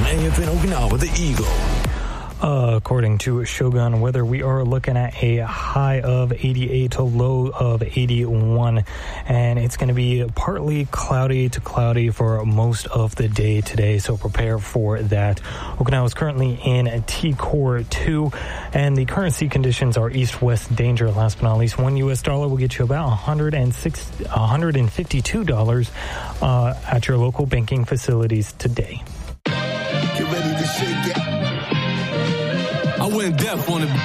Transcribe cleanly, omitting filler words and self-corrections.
AFN Okinawa, the Eagle. According to Shogun Weather, we are looking at a high of 88 to low of 81, and it's going to be partly cloudy to cloudy for most of the day today, so prepare for that. Okinawa is currently in T-Core 2, and the current sea conditions are east-west danger. Last but not least, $1 US will get you about $152 at your local banking facilities today. Get ready to shake it. I went deaf on it.